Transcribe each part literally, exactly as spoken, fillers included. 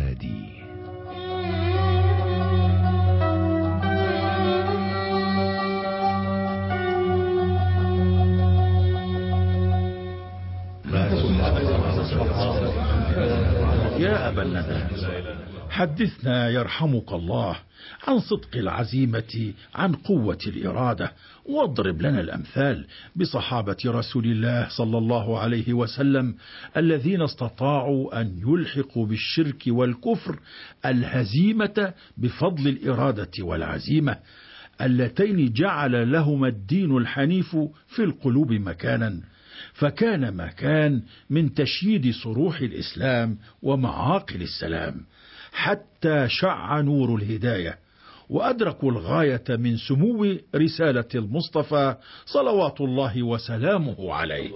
الهادي. يا أبا الندى، حدثنا يرحمك الله عن صدق العزيمة، عن قوة الإرادة، واضرب لنا الأمثال بصحابة رسول الله صلى الله عليه وسلم الذين استطاعوا أن يلحقوا بالشرك والكفر الهزيمة بفضل الإرادة والعزيمة، اللتين جعل لهما الدين الحنيف في القلوب مكانا، فكان ما كان من تشييد صروح الإسلام ومعاقل السلام، حتى شع نور الهداية، وأدركوا الغاية من سمو رسالة المصطفى صلوات الله وسلامه عليه.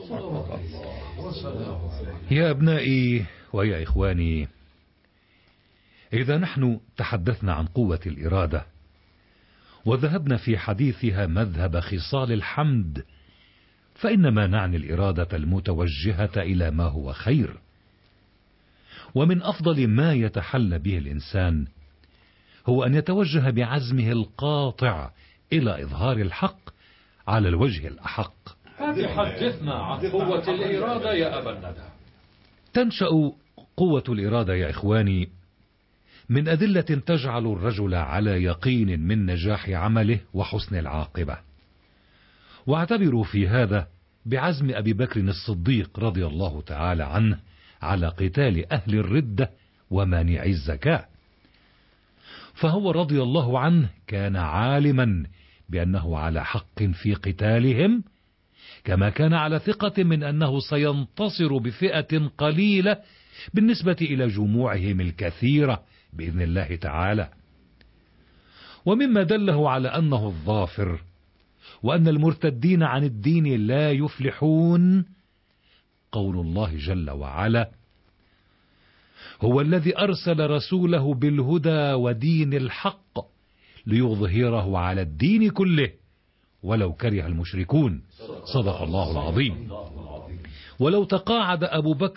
يا أبنائي ويا إخواني، إذا نحن تحدثنا عن قوة الإرادة وذهبنا في حديثها مذهب خصال الحمد، فإنما نعني الإرادة المتوجهة إلى ما هو خير. ومن أفضل ما يتحلى به الإنسان هو أن يتوجه بعزمه القاطع إلى إظهار الحق على الوجه الأحق. حدثنا عن قوة الإرادة يا أبا الندى. تنشأ قوة الإرادة يا إخواني من أدلة تجعل الرجل على يقين من نجاح عمله وحسن العاقبة. واعتبروا في هذا بعزم أبي بكر الصديق رضي الله تعالى عنه على قتال أهل الردة ومانعي الزكاة، فهو رضي الله عنه كان عالما بأنه على حق في قتالهم، كما كان على ثقة من أنه سينتصر بفئة قليلة بالنسبة إلى جموعهم الكثيرة بإذن الله تعالى. ومما دله على أنه الظافر وأن المرتدين عن الدين لا يفلحون قول الله جل وعلا: هو الذي أرسل رسوله بالهدى ودين الحق ليظهره على الدين كله ولو كره المشركون. صدق الله العظيم. ولو تقاعد أبو بكر